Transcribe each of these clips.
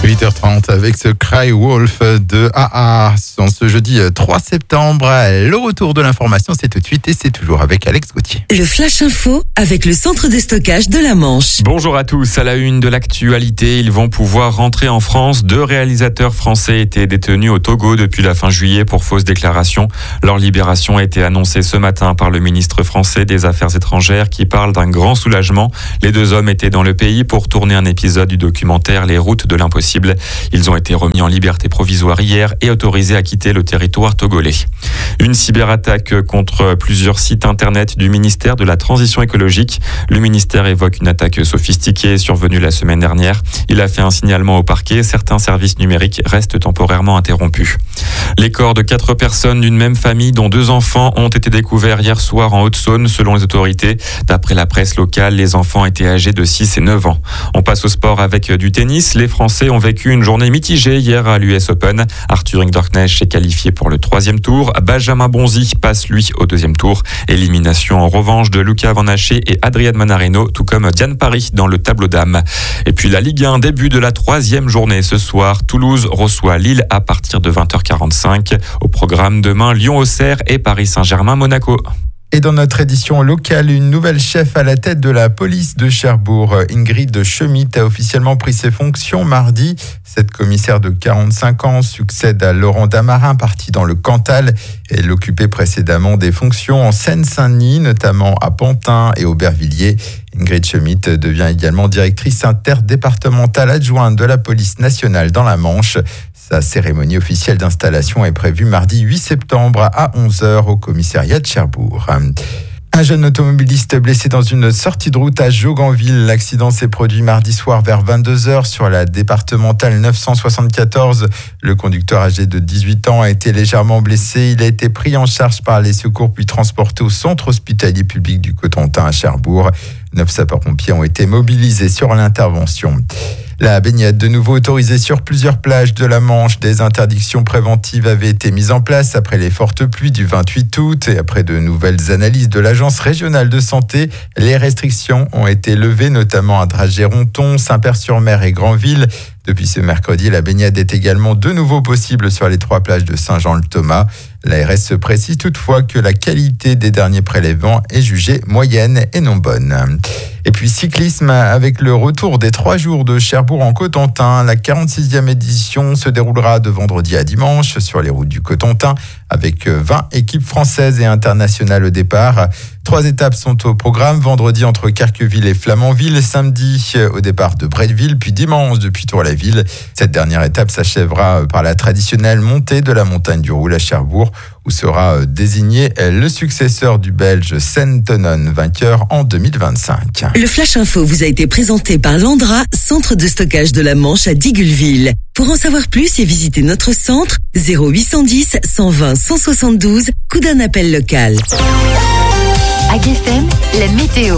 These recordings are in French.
8h30 avec ce Cry Wolf de AA en ce jeudi 3 septembre. Le retour de l'information, c'est tout de suite et c'est toujours avec Alex Gauthier. Le Flash Info avec le centre de stockage de la Manche. Bonjour à tous. À la une de l'actualité, ils vont pouvoir rentrer en France. 2 réalisateurs français étaient détenus au Togo depuis la fin juillet pour fausses déclarations. Leur libération a été annoncée ce matin par le ministre français des Affaires étrangères qui parle d'un grand soulagement. Les 2 hommes étaient dans le pays pour tourner un épisode du documentaire Les routes de l'impossible. Ils ont été remis en liberté provisoire hier et autorisés à quitter le territoire togolais. Une cyberattaque contre plusieurs sites internet du ministère de la Transition écologique. Le ministère évoque une attaque sophistiquée survenue la semaine dernière. Il a fait un signalement au parquet. Certains services numériques restent temporairement interrompus. Les corps de 4 personnes d'une même famille, dont 2 enfants, ont été découverts hier soir en Haute-Saône, selon les autorités. D'après la presse locale, les enfants étaient âgés de 6 et 9 ans. On passe au sport avec du tennis. Les Français ont vécu une journée mitigée hier à l'US Open. Arthur Hinderknecht est qualifié pour le 3e tour. Benjamin Bonzi passe lui au 2e tour. Élimination en revanche de Luca Van Haché et Adrian Manarino, tout comme Diane Paris dans le tableau dames. Et puis la Ligue 1, début de la 3e journée ce soir. Toulouse reçoit Lille à partir de 20h45. Au programme demain, Lyon-Auxerre et Paris Saint-Germain-Monaco. Et dans notre édition locale, une nouvelle chef à la tête de la police de Cherbourg. Ingrid Schmitt a officiellement pris ses fonctions mardi. Cette commissaire de 45 ans succède à Laurent Damarin, parti dans le Cantal. Elle occupait précédemment des fonctions en Seine-Saint-Denis, notamment à Pantin et Aubervilliers. Ingrid Schmitt devient également directrice interdépartementale adjointe de la police nationale dans la Manche. Sa cérémonie officielle d'installation est prévue mardi 8 septembre à 11h au commissariat de Cherbourg. Un jeune automobiliste blessé dans une sortie de route à Joganville. L'accident s'est produit mardi soir vers 22h sur la départementale 974. Le conducteur âgé de 18 ans a été légèrement blessé. Il a été pris en charge par les secours puis transporté au centre hospitalier public du Cotentin à Cherbourg. 9 sapeurs-pompiers ont été mobilisés sur l'intervention. La baignade de nouveau autorisée sur plusieurs plages de la Manche. Des interdictions préventives avaient été mises en place après les fortes pluies du 28 août et après de nouvelles analyses de l'Agence régionale de santé. Les restrictions ont été levées, notamment à Dragé-Ronton, Saint-Père-sur-Mer et Granville. Depuis ce mercredi, la baignade est également de nouveau possible sur les 3 plages de Saint-Jean-le-Thomas. L'ARS se précise toutefois que la qualité des derniers prélèvements est jugée moyenne et non bonne. Et puis cyclisme avec le retour des 3 jours de Cherbourg en Cotentin. La 46e édition se déroulera de vendredi à dimanche sur les routes du Cotentin avec 20 équipes françaises et internationales au départ. 3 étapes sont au programme. Vendredi entre Carqueville et Flamanville, samedi au départ de Bretteville, puis dimanche depuis Tour-la-Ville. Cette dernière étape s'achèvera par la traditionnelle montée de la montagne du Roule à Cherbourg, où sera désigné le successeur du Belge Sentonen, vainqueur en 2025. Le Flash Info vous a été présenté par Landra, centre de stockage de la Manche à Digueulville. Pour en savoir plus et visiter notre centre, 0810 120 172, coup d'un appel local. AGFM, la météo.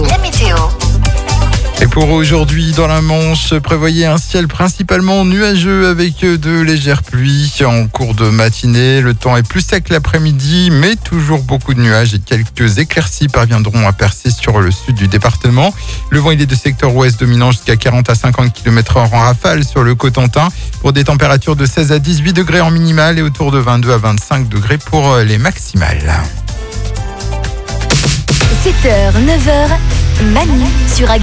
Et pour aujourd'hui, dans la Manche, prévoyez un ciel principalement nuageux avec de légères pluies en cours de matinée. Le temps est plus sec l'après-midi, mais toujours beaucoup de nuages et quelques éclaircies parviendront à percer sur le sud du département. Le vent, il est de secteur ouest dominant jusqu'à 40 à 50 km/h en rafale sur le Cotentin pour des températures de 16 à 18 degrés en minimale et autour de 22 à 25 degrés pour les maximales. 7h, 9h, Manu sur AGFM.